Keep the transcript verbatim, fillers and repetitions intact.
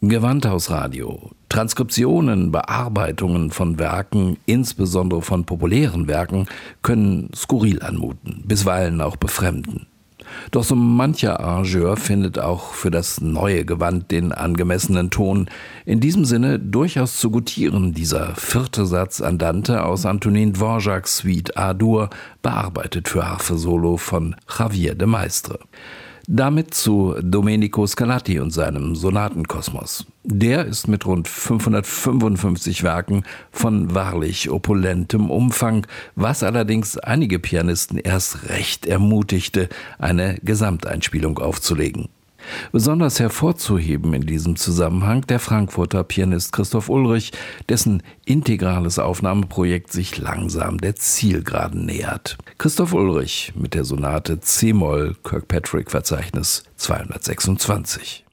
Gewandhausradio. Transkriptionen, Bearbeitungen von Werken, insbesondere von populären Werken, können skurril anmuten, bisweilen auch befremden. Doch so mancher Arrangeur findet auch für das neue Gewand den angemessenen Ton. In diesem Sinne durchaus zu gutieren dieser vierte Satz Andante aus Antonin Dvořáks Suite A-Dur, bearbeitet für Harfe-Solo von Javier de Maistre. Damit zu Domenico Scarlatti und seinem Sonatenkosmos. Der ist mit rund fünfhundertfünfundfünfzig Werken von wahrlich opulentem Umfang, was allerdings einige Pianisten erst recht ermutigte, eine Gesamteinspielung aufzulegen. Besonders hervorzuheben in diesem Zusammenhang der Frankfurter Pianist Christoph Ullrich, dessen integrales Aufnahmeprojekt sich langsam der Zielgeraden nähert. Christoph Ullrich mit der Sonate C-Moll Kirkpatrick-Verzeichnis zweihundertsechsundzwanzig.